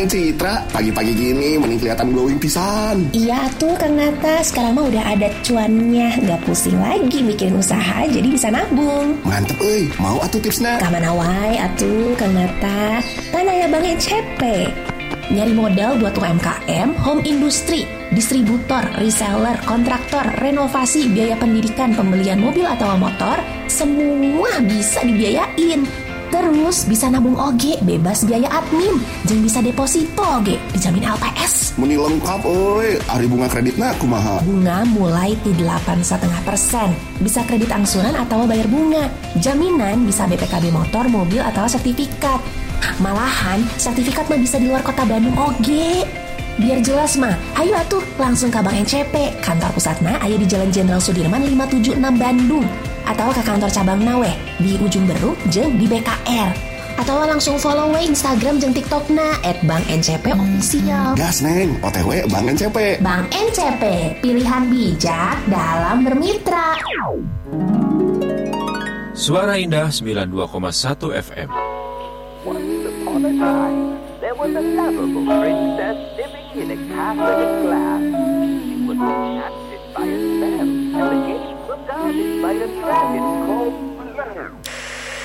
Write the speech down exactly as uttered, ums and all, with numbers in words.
Citra, pagi-pagi gini mending kelihatan glowing pisan. Iya tuh Kang Nata, sekarang mah udah ada cuannya, nggak pusing lagi mikirin usaha, jadi bisa nabung. Mantep euy, mau atuh tipsna? Kamana wae atuh Kang Nata, kan aya Bank N C P. Nyari modal buat U M K M, home industry, distributor, reseller, kontraktor, renovasi, biaya pendidikan, pembelian mobil atau motor, semua bisa dibiayain. Terus bisa nabung oge, bebas biaya admin, jeung bisa deposito oge, dijamin L P S. Meni lengkap euy, ari bunga kreditna kumaha? Bunga mulai ti delapan koma lima persen. Bisa kredit angsuran atau bayar bunga. Jaminan bisa B P K B motor, mobil atau sertifikat. Malahan sertifikat mah bisa di luar kota Bandung oge. Biar jelas mah, ayo atuh langsung ke Bank N C P. Kantor pusatna aya di Jalan Jenderal Sudirman lima tujuh enam Bandung. Atau ke kantor cabang Nawe di Ujung Beruk jeung di B K R. Atau langsung follow we Instagram jeung TikTokna et bank N C P official. Gas neng, O T W Bank N C P. Bank N C P, pilihan bijak dalam bermitra. Suara Indah sembilan puluh dua koma satu F M. Once upon a time, there was a lovable princess living in a castle of glass.